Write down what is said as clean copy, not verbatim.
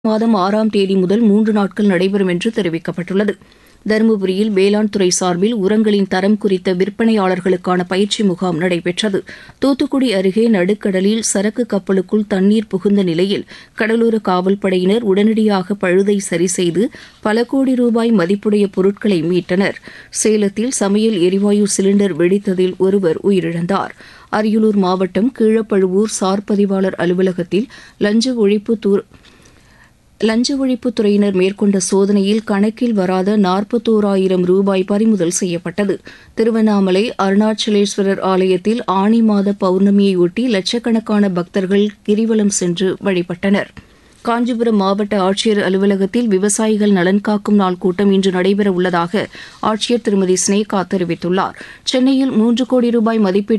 மாதம் 6ஆம் தேதி முதல் 3 நாட்கள் நடைபெறும் என்று தெரிவிக்கப்பட்டுள்ளது. தருமபுரியில் வேளாண் துறை சார்பில் உரங்களின் தரம் குறித்த விற்பனையாளர்களுக்கான பயிற்சி முகாம் நடைபெற்றது. தூத்துக்குடி அருகே நடுக்கடலில் சரக்கு கப்பலுக்குள் தண்ணீர் புகுந்த நிலையில் கடலோர காவல்படையினர் உடனடியாக பழுதை சரிசெய்து பல கோடி ரூபாய் மதிப்புடைய பொருட்களை மீட்டனர். சேலத்தில் சமையல் எரிவாயு சிலிண்டர் வெடித்ததில் ஒருவர் உயிரிழந்தார். அரியலூர் மாவட்டம் கீழப்பழுவூர் சார் பதிவாளர் அலுவலகத்தில் லஞ்ச ஒழிப்புத்துறையினர் மேற்கொண்ட சோதனையில் கணக்கில் வராத 41,000 ரூபாய் பறிமுதல் செய்யப்பட்டது. திருவண்ணாமலை அருணாச்சலேஸ்வரர் ஆலயத்தில் ஆனி மாத பௌர்ணமியையொட்டி லட்சக்கணக்கான பக்தர்கள் கிரிவலம் சென்று வழிபட்டனர். காஞ்சிபுரம் மாவட்ட ஆட்சியர் அலுவலகத்தில் விவசாயிகள் நலன் காக்கும் நாள் கூட்டம் இன்று நடைபெற உள்ளதாக ஆட்சியர் திருமதி ஸ்னேகா தெரிவித்துள்ளார். சென்னையில் 3 கோடி ரூபாய் மதிப்பீட்டில்